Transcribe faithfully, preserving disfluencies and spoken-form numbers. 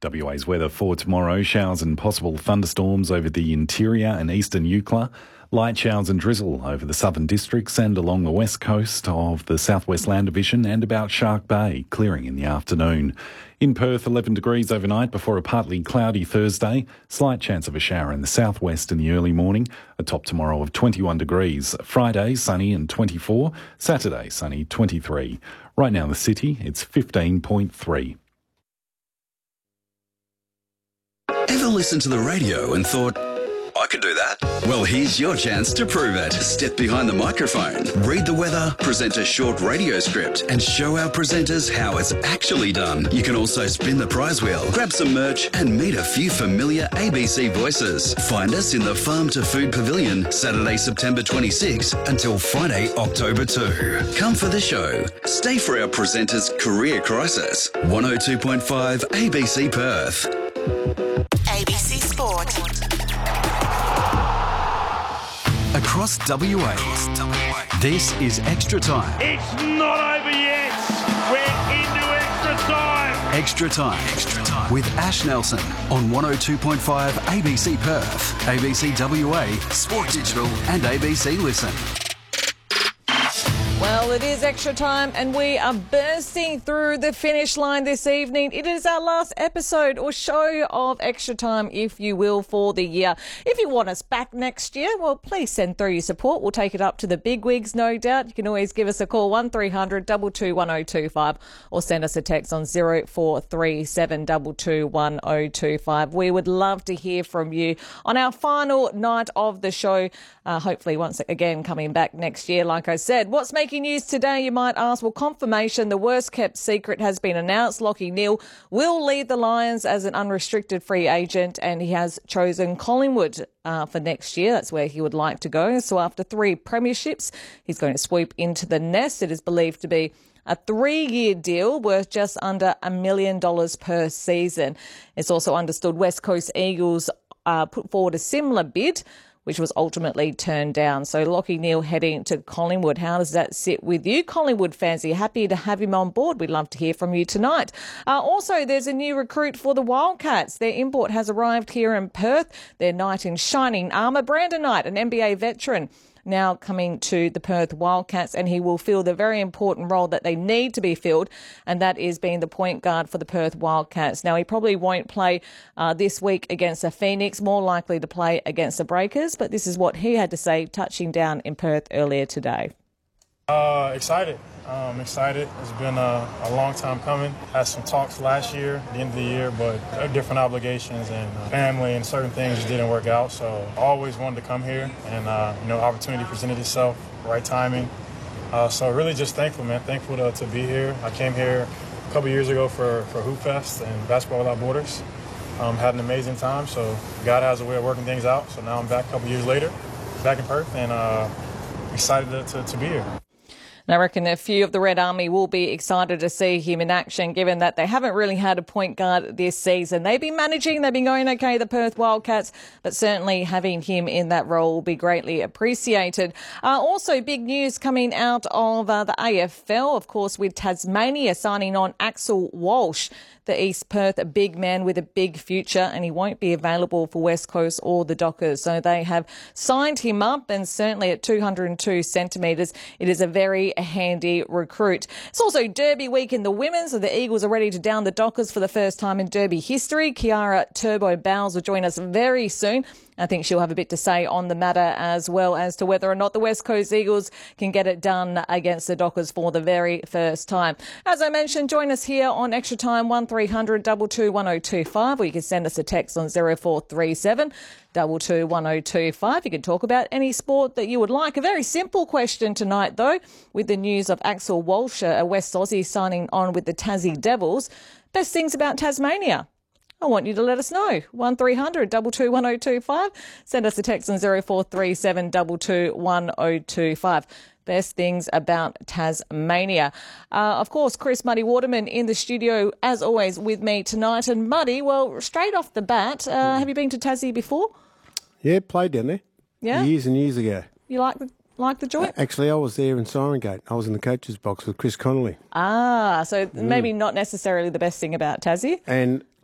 W A's weather for tomorrow: showers and possible thunderstorms over the interior and eastern Eucla. Light showers and drizzle over the southern districts and along the west coast of the southwest land division and about Shark Bay, clearing in the afternoon. In Perth, eleven degrees overnight before a partly cloudy Thursday. Slight chance of a shower in the southwest in the early morning. A top tomorrow of twenty-one degrees. Friday, sunny and twenty-four. Saturday, sunny, twenty-three. Right now in the city, it's fifteen point three. Ever listened to the radio and thought, I could do that? Well, here's your chance to prove it. Step behind the microphone, read the weather, present a short radio script, and show our presenters how it's actually done. You can also spin the prize wheel, grab some merch, and meet a few familiar A B C voices. Find us in the Farm to Food Pavilion, Saturday, September twenty-sixth until Friday, October second. Come for the show. Stay for our presenters' career crisis. one oh two point five A B C Perth. A B C Sport. Across W A, this is Extra Time. It's not over yet. We're into extra time. Extra Time. Extra Time. With Ash Nelson on one oh two point five A B C Perth, A B C W A, Sport Digital and A B C Listen. Well, it is Extra Time and we are bursting through the finish line this evening. It is our last episode or show of Extra Time, if you will, for the year. If you want us back next year, well, please send through your support. We'll take it up to the big wigs, no doubt. You can always give us a call, one three hundred two two one oh two five, or send us a text on zero four three seven two two one oh two five. We would love to hear from you on our final night of the show. Uh, hopefully, once again, coming back next year, like I said. What's making news today, you might ask? Well, confirmation, the worst-kept secret has been announced. Lachie Neale will leave the Lions as an unrestricted free agent, and he has chosen Collingwood uh, for next year. That's where he would like to go. So after three premierships, he's going to swoop into the nest. It is believed to be a three-year deal worth just under a million dollars per season. It's also understood West Coast Eagles uh, put forward a similar bid, which was ultimately turned down. So Lachie Neale heading to Collingwood. How does that sit with you, Collingwood fans? Are you happy to have him on board? We'd love to hear from you tonight. Uh, also, there's a new recruit for the Wildcats. Their import has arrived here in Perth. Their knight in shining armour, Brandon Knight, an N B A veteran, now coming to the Perth Wildcats, and he will fill the very important role that they need to be filled, and that is being the point guard for the Perth Wildcats. Now, he probably won't play uh, this week against the Phoenix, more likely to play against the Breakers, but this is what he had to say touching down in Perth earlier today. Uh, excited. Um, excited. It's been a, a long time coming. Had some talks last year, at the end of the year, but different obligations and uh, family and certain things just didn't work out. So always wanted to come here, and uh, you know, opportunity presented itself, right timing. Uh, so really just thankful, man. Thankful to, to be here. I came here a couple years ago for, for Hoop Fest and Basketball Without Borders. Um, had an amazing time. So God has a way of working things out. So now I'm back a couple years later, back in Perth, and uh, excited to, to, to be here. And I reckon a few of the Red Army will be excited to see him in action, given that they haven't really had a point guard this season. They've been managing, they've been going okay, the Perth Wildcats, but certainly having him in that role will be greatly appreciated. Uh, also, big news coming out of uh, the A F L, of course, with Tasmania signing on Axel Walsh, the East Perth big man with a big future, and he won't be available for West Coast or the Dockers. So they have signed him up, and certainly at two hundred two centimetres, it is a very handy recruit. It's also Derby week in the women's, so the Eagles are ready to down the Dockers for the first time in Derby history. Kiara Turbo Bowles will join us very soon. I think she'll have a bit to say on the matter, as well as to whether or not the West Coast Eagles can get it done against the Dockers for the very first time. As I mentioned, join us here on Extra Time, one three hundred two two one oh two five, or you can send us a text on zero four three seven two two one oh two five. You can talk about any sport that you would like. A very simple question tonight, though, with the news of Axel Walsh, a West Aussie, signing on with the Tassie Devils. Best things about Tasmania? I want you to let us know. one three hundred two two one oh two five. Send us a text on zero four three seven two two one oh two five. Best things about Tasmania. Uh, of course, Chris Muddy Waterman in the studio, as always, with me tonight. And Muddy, well, straight off the bat, uh, have you been to Tassie before? Yeah, played down there. Yeah? Years and years ago. You like the like the joint? Actually, I was there in Siren Gate. I was in the coach's box with Chris Connolly. Ah, so mm. maybe not necessarily the best thing about Tassie. And